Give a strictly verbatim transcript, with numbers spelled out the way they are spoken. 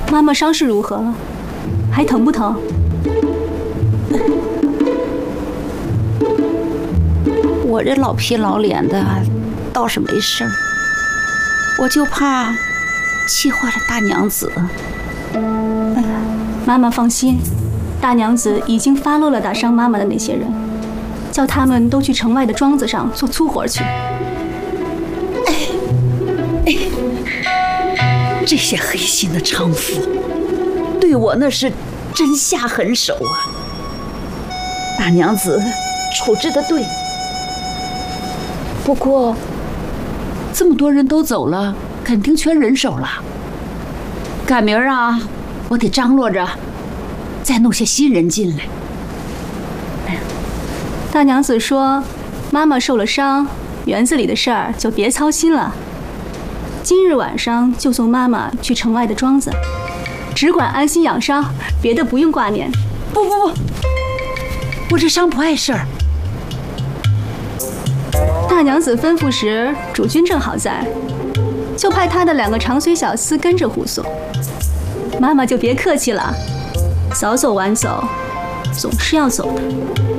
妈妈伤势如何了？还疼不疼？ 我这老皮老脸的，倒是没事儿，我就怕气坏了大娘子。 哎呀，妈妈放心，大娘子已经发落了打伤妈妈的那些人，叫他们都去城外的庄子上做粗活去。 哎哎，这些黑心的娼妇对我那是真下狠手啊！大娘子处置的对。不过，这么多人都走了，肯定缺人手了。赶明儿啊，我得张罗着，再弄些新人进来。 大娘子说，妈妈受了伤，园子里的事儿就别操心了。今日晚上就送妈妈去城外的庄子，只管安心养伤，别的不用挂念。 不不不，我这伤不碍事儿。 大娘子吩咐时，主君正好在，就派他的两个长随小厮跟着护送。妈妈就别客气了，早走晚走，总是要走的。